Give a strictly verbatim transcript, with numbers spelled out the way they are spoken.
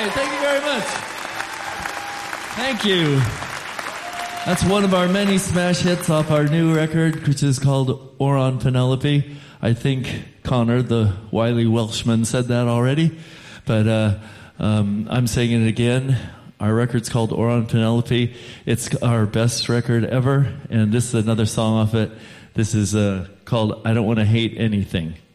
right, thank you very much. Thank you. That's one of our many smash hits off our new record, which is called Oron Penelope. I think Connor, the wily Welshman, said that already, but uh, um, I'm saying it again. Our record's called Oron Penelope. It's our best record ever, and this is another song off it. This is uh, called I Don't Want to Hate Anything.